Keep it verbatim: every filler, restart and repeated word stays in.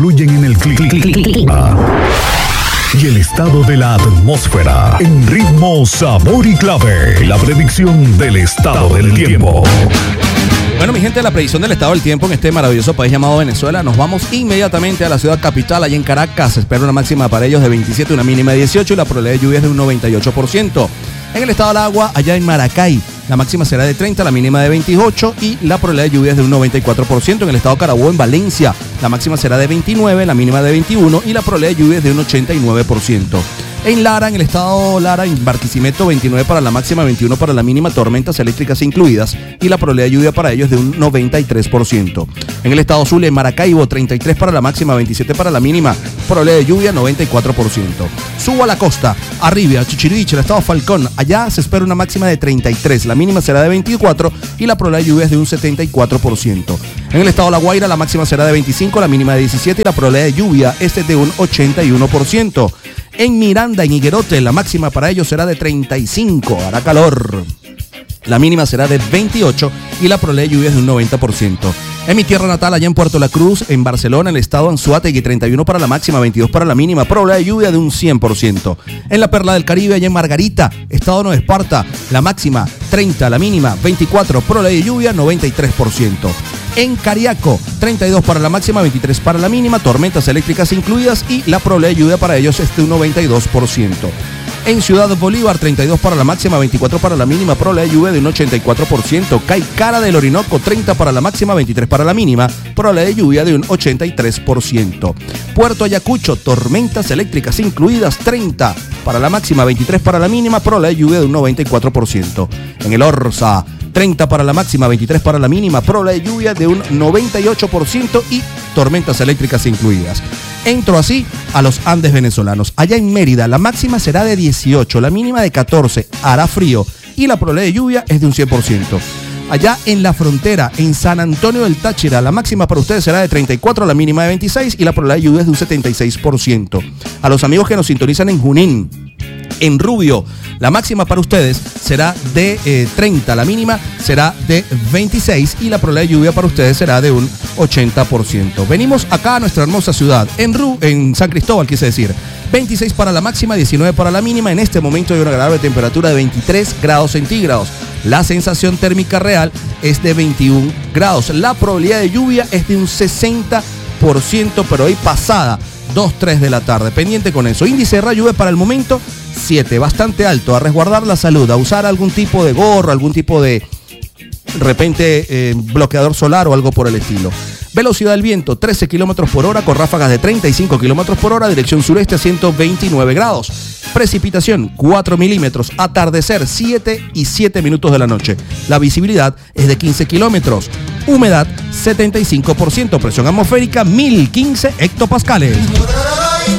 influyen en el clima y el estado de la atmósfera. En Ritmo, Sabor y Clave, la predicción del estado del tiempo. Bueno, mi gente, la predicción del estado del tiempo en este maravilloso país llamado Venezuela. Nos vamos inmediatamente a la ciudad capital, allá en Caracas. Se espera una máxima para ellos de veintisiete, una mínima de dieciocho y la probabilidad de lluvia es de un noventa y ocho por ciento. En el estado del agua, allá en Maracay, la máxima será de treinta, la mínima de veintiocho y la probabilidad de lluvia es de un noventa y cuatro por ciento. En el estado Carabobo, en Valencia, la máxima será de veintinueve, la mínima de veintiuno y la probabilidad de lluvia es de un ochenta y nueve por ciento. En Lara, en el estado Lara, en Barquisimeto, veintinueve para la máxima, veintiuno para la mínima, tormentas eléctricas incluidas y la probabilidad de lluvia para ellos de un noventa y tres por ciento. En el estado Zulia, en Maracaibo, treinta y tres para la máxima, veintisiete para la mínima, probabilidad de lluvia noventa y cuatro por ciento. Subo a la costa, arriba, a Chichiriviche, el estado Falcón, allá se espera una máxima de treinta y tres, la mínima será de veinticuatro y la probabilidad de lluvia es de un setenta y cuatro por ciento. En el estado La Guaira, la máxima será de veinticinco, la mínima de diecisiete y la probabilidad de lluvia es de un ochenta y uno por ciento. En Miranda, en Higuerote, la máxima para ellos será de treinta y cinco, hará calor. La mínima será de veintiocho y la probabilidad de lluvia es de un noventa por ciento. En mi tierra natal, allá en Puerto La Cruz, en Barcelona, en el estado Anzoátegui, treinta y uno para la máxima, veintidós para la mínima, probabilidad de lluvia de un cien por ciento. En la Perla del Caribe, allá en Margarita, estado Nueva Esparta, la máxima treinta, la mínima veinticuatro, probabilidad de lluvia noventa y tres por ciento. En Cariaco, treinta y dos para la máxima, veintitrés para la mínima, tormentas eléctricas incluidas y la probabilidad de lluvia para ellos es de un noventa y dos por ciento. En Ciudad Bolívar, treinta y dos para la máxima, veinticuatro para la mínima, probabilidad de lluvia de un ochenta y cuatro por ciento. Caicara del Orinoco, treinta para la máxima, veintitrés para la mínima, probabilidad de lluvia de un ochenta y tres por ciento. Puerto Ayacucho, tormentas eléctricas incluidas, treinta para la máxima, veintitrés para la mínima, probabilidad de lluvia de un noventa y cuatro por ciento. En el Orza, treinta para la máxima, veintitrés para la mínima, probabilidad de lluvia de un noventa y ocho por ciento y tormentas eléctricas incluidas. Entro así a los Andes venezolanos. Allá en Mérida, la máxima será de dieciocho, la mínima de catorce, hará frío y la probabilidad de lluvia es de un cien por ciento. Allá en la frontera, en San Antonio del Táchira, la máxima para ustedes será de treinta y cuatro, la mínima de veintiséis y la probabilidad de lluvia es de un setenta y seis por ciento. A los amigos que nos sintonizan en Junín, en Rubio, la máxima para ustedes será de eh, treinta, la mínima será de veintiséis y la probabilidad de lluvia para ustedes será de un ochenta por ciento. Venimos acá a nuestra hermosa ciudad, en, Ru, en San Cristóbal, quise decir. veintiséis para la máxima, diecinueve para la mínima. En este momento hay una agradable temperatura de veintitrés grados centígrados. La sensación térmica real es de veintiún grados. La probabilidad de lluvia es de un sesenta por ciento, pero hoy pasada, dos, tres de la tarde. Pendiente con eso. Índice de rayo U V para el momento, siete, bastante alto. A resguardar la salud, a usar algún tipo de gorro, algún tipo de, de repente, eh, bloqueador solar o algo por el estilo. Velocidad del viento, trece kilómetros por hora con ráfagas de treinta y cinco kilómetros por hora, dirección sureste a ciento veintinueve grados. Precipitación, cuatro milímetros, atardecer, siete y siete minutos de la noche. La visibilidad es de quince kilómetros. Humedad, setenta y cinco por ciento. Presión atmosférica, mil quince hectopascales.